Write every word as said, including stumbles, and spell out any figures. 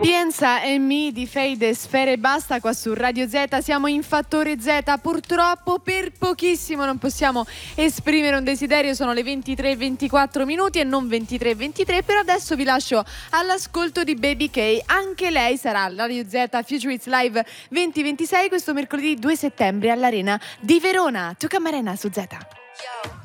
Pienza e mi di Fade, Sfere e Basta qua su Radio Z. Siamo in Fattore Z. Purtroppo per pochissimo non possiamo esprimere un desiderio. Sono le ventitré e ventiquattro minuti e non ventitré e ventitré. Per adesso vi lascio all'ascolto di Baby K. Anche lei sarà alla Radio Z Future Hits Live duemilaventisei questo mercoledì due settembre all'Arena di Verona. Tu Camarena su Z.